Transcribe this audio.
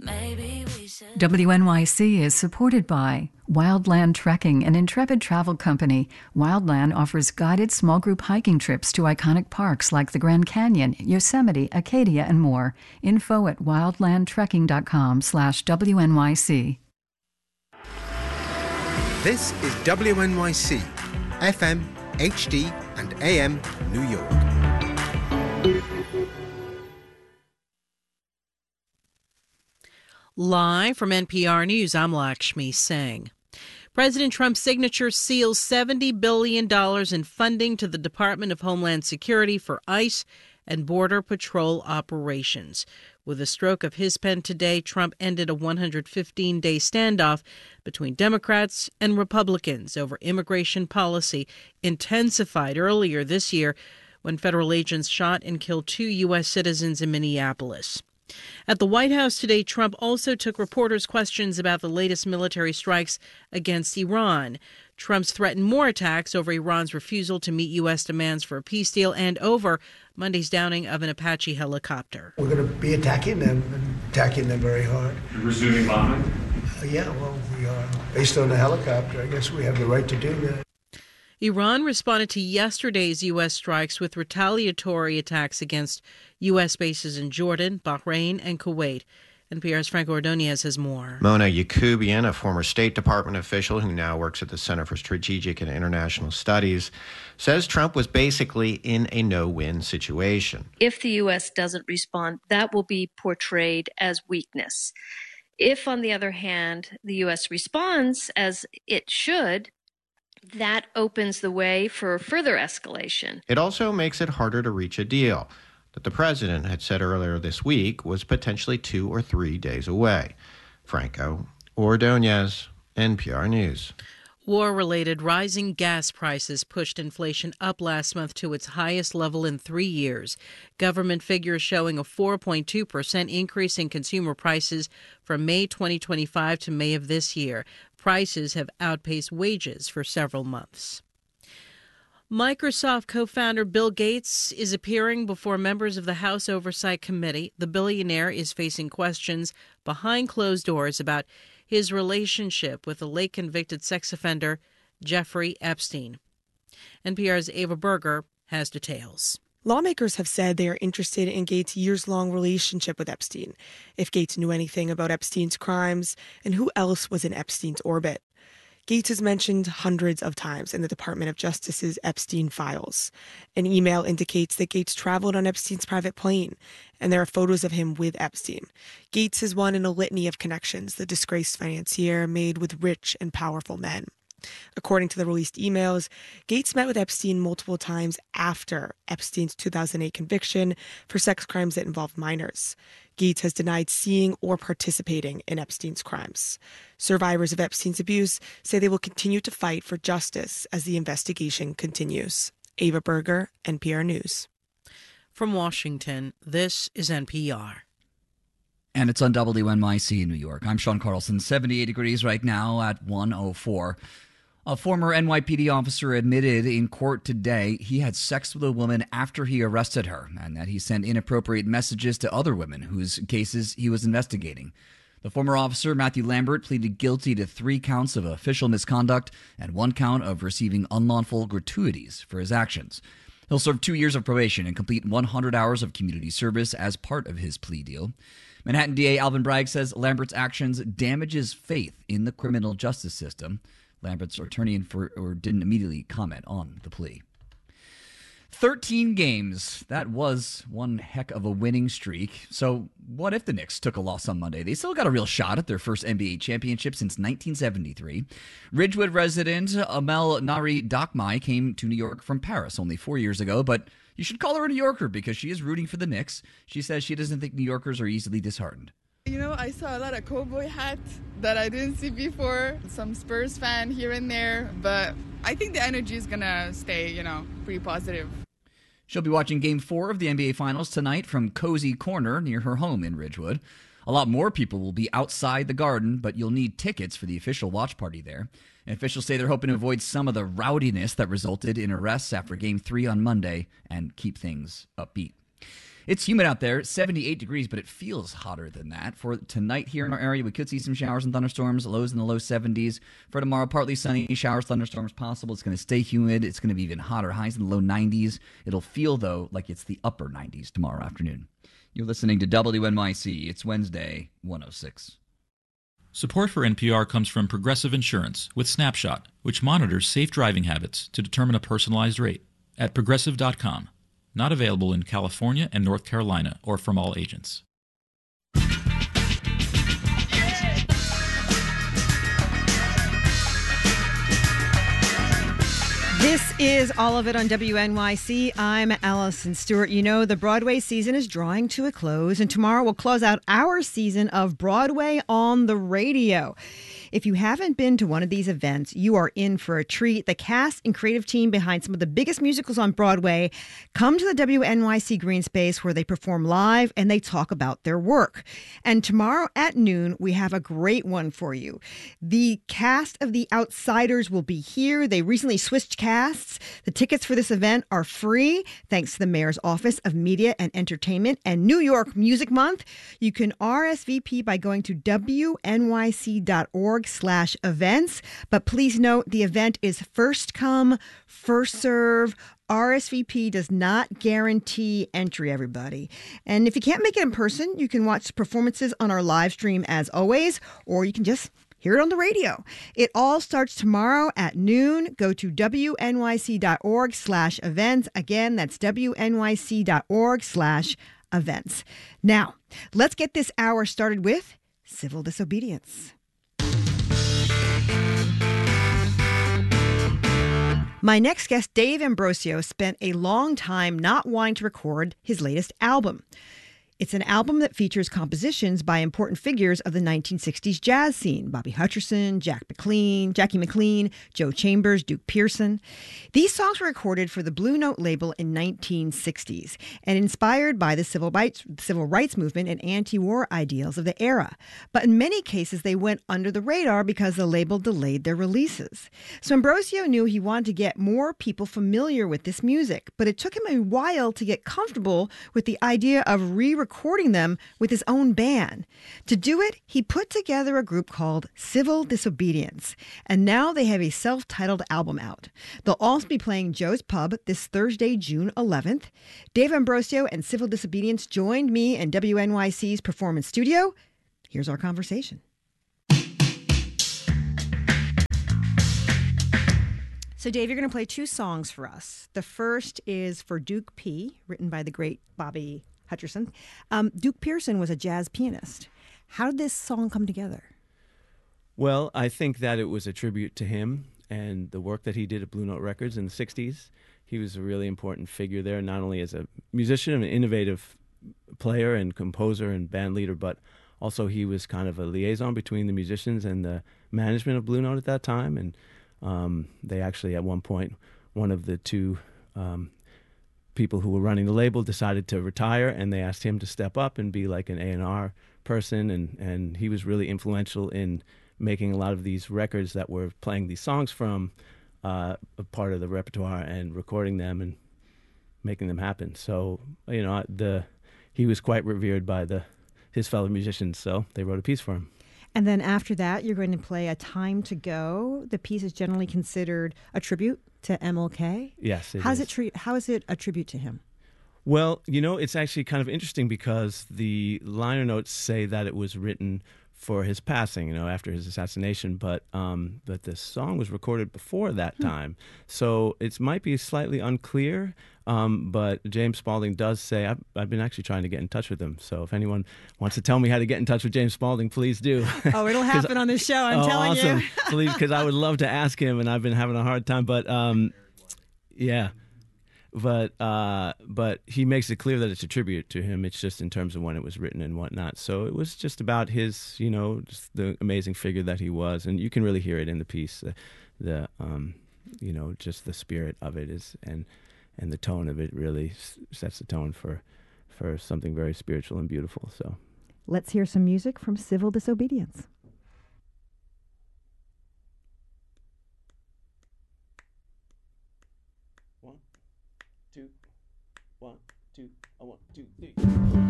WNYC is supported by Wildland Trekking, an intrepid travel company. Wildland offers guided small group hiking trips to iconic parks like the Grand Canyon, Yosemite, Acadia, and more. Info at wildlandtrekking.com/WNYC. This is WNYC, FM, HD, and AM New York. Live from NPR News, I'm Lakshmi Singh. President Trump's signature seals $70 billion in funding to the Department of Homeland Security for ICE and Border Patrol operations. With a stroke of his pen today, Trump ended a 115-day standoff between Democrats and Republicans over immigration policy, intensified earlier this year when federal agents shot and killed 2 U.S. citizens in Minneapolis. At the White House today, Trump also took reporters' questions about the latest military strikes against Iran. Trump's threatened more attacks over Iran's refusal to meet U.S. demands for a peace deal and over Monday's downing of an Apache helicopter. We're going to be attacking them very hard. You're resuming bombing? Yeah, well, we are. Based on the helicopter, I guess we have the right to do that. Iran responded to yesterday's U.S. strikes with retaliatory attacks against U.S. bases in Jordan, Bahrain, and Kuwait. NPR's Franco Ordonez has more. Mona Yacoubian, a former State Department official who now works at the Center for Strategic and International Studies, says Trump was basically in a no-win situation. If the U.S. doesn't respond, that will be portrayed as weakness. If, on the other hand, the U.S. responds as it should, that opens the way for further escalation. It also makes it harder to reach a deal that the president had said earlier this week was potentially 2 or 3 days away. Franco Ordonez, NPR News. War-related rising gas prices pushed inflation up last month to its highest level in 3 years. Government figures showing a 4.2% increase in consumer prices from May 2025 to May of this year. Prices have outpaced wages for several months. Microsoft co-founder Bill Gates is appearing before members of the House Oversight Committee. The billionaire is facing questions behind closed doors about his relationship with the late convicted sex offender Jeffrey Epstein. NPR's Ava Berger has details. Lawmakers have said they are interested in Gates' years-long relationship with Epstein, if Gates knew anything about Epstein's crimes, and who else was in Epstein's orbit. Gates is mentioned hundreds of times in the Department of Justice's Epstein files. An email indicates that Gates traveled on Epstein's private plane, and there are photos of him with Epstein. Gates is one in a litany of connections the disgraced financier made with rich and powerful men. According to the released emails, Gates met with Epstein multiple times after Epstein's 2008 conviction for sex crimes that involved minors. Gates has denied seeing or participating in Epstein's crimes. Survivors of Epstein's abuse say they will continue to fight for justice as the investigation continues. Ava Berger, NPR News. From Washington, this is NPR. And it's on WNYC in New York. I'm Sean Carlson. 78 degrees right now at 1:04. A former NYPD officer admitted in court today he had sex with a woman after he arrested her and that he sent inappropriate messages to other women whose cases he was investigating. The former officer, Matthew Lambert, pleaded guilty to 3 counts of official misconduct and 1 count of receiving unlawful gratuities for his actions. He'll serve 2 years of probation and complete 100 hours of community service as part of his plea deal. Manhattan DA Alvin Bragg says Lambert's actions damages faith in the criminal justice system. Lambert's attorney didn't immediately comment on the plea. 13 games. That was one heck of a winning streak. So what if the Knicks took a loss on Monday? They still got a real shot at their first NBA championship since 1973. Ridgewood resident Amel Nari Dakmai came to New York from Paris only 4 years ago, but you should call her a New Yorker because she is rooting for the Knicks. She says she doesn't think New Yorkers are easily disheartened. You know, I saw a lot of cowboy hats that I didn't see before. Some Spurs fan here and there, but I think the energy is going to stay, pretty positive. She'll be watching Game 4 of the NBA Finals tonight from Cozy Corner near her home in Ridgewood. A lot more people will be outside the Garden, but you'll need tickets for the official watch party there. And officials say they're hoping to avoid some of the rowdiness that resulted in arrests after Game 3 on Monday and keep things upbeat. It's humid out there, 78 degrees, but it feels hotter than that. For tonight here in our area, we could see some showers and thunderstorms, lows in the low 70s. For tomorrow, partly sunny, showers, thunderstorms possible. It's going to stay humid. It's going to be even hotter, highs in the low 90s. It'll feel, though, like it's the upper 90s tomorrow afternoon. You're listening to WNYC. It's Wednesday, 106. Support for NPR comes from Progressive Insurance with Snapshot, which monitors safe driving habits to determine a personalized rate at Progressive.com. Not available in California and North Carolina or from all agents. This is All of It on WNYC. I'm Allison Stewart. You know, the Broadway season is drawing to a close, and tomorrow we'll close out our season of Broadway on the Radio. If you haven't been to one of these events, you are in for a treat. The cast and creative team behind some of the biggest musicals on Broadway come to the WNYC Green Space where they perform live and they talk about their work. And tomorrow at noon, we have a great one for you. The cast of The Outsiders will be here. They recently switched casts. The tickets for this event are free thanks to the Mayor's Office of Media and Entertainment and New York Music Month. You can RSVP by going to wnyc.org/events. But please note the event is first come, first serve. RSVP does not guarantee entry, everybody. And if you can't make it in person, you can watch performances on our live stream as always, or you can just hear it on the radio. It all starts tomorrow at noon. Go to wnyc.org/events. Again, that's wnyc.org/events. Now, let's get this hour started with civil disobedience. My next guest, Dave Ambrosio, spent a long time not wanting to record his latest album. It's an album that features compositions by important figures of the 1960s jazz scene: Bobby Hutcherson, Jackie McLean, Joe Chambers, Duke Pearson. These songs were recorded for the Blue Note label in 1960s and inspired by the civil rights movement and anti-war ideals of the era. But in many cases, they went under the radar because the label delayed their releases. So Ambrosio knew he wanted to get more people familiar with this music, but it took him a while to get comfortable with the idea of re-recording them with his own band. To do it, he put together a group called Civil Disobedience, and now they have a self-titled album out. They'll also be playing Joe's Pub this Thursday, June 11th. Dave Ambrosio and Civil Disobedience joined me in WNYC's Performance Studio. Here's our conversation. So, Dave, you're going to play two songs for us. The first is For Duke P., written by the great Bobby Hutcherson. Duke Pearson was a jazz pianist. How did this song come together? Well, I think that it was a tribute to him and the work that he did at Blue Note Records in the 60s. He was a really important figure there, not only as a musician and an innovative player and composer and band leader, but also he was kind of a liaison between the musicians and the management of Blue Note at that time. And they actually, at one point, one of the two people who were running the label decided to retire, and they asked him to step up and be like an A&R person, and he was really influential in making a lot of these records that we're playing these songs from a part of the repertoire and recording them and making them happen. So, you know, he was quite revered by his fellow musicians, so they wrote a piece for him. And then after that, you're going to play A Time to Go. The piece is generally considered a tribute to MLK. Yes, How is it a tribute to him? Well, you know, it's actually kind of interesting because the liner notes say that it was written for his passing, you know, after his assassination, but the song was recorded before that time. So it might be slightly unclear, but James Spalding does say, I've been actually trying to get in touch with him. So if anyone wants to tell me how to get in touch with James Spalding, please do. Oh, it'll happen on this show, I'm telling awesome. you. Please, because I would love to ask him, and I've been having a hard time. But yeah. But he makes it clear that it's a tribute to him. It's just in terms of when it was written and whatnot. So it was just about his, you know, just the amazing figure that he was, and you can really hear it in the piece. You know, just the spirit of it is, and the tone of it really sets the tone for something very spiritual and beautiful. So let's hear some music from Civil Disobedience. One, two, one, 2, 1, 2, 3.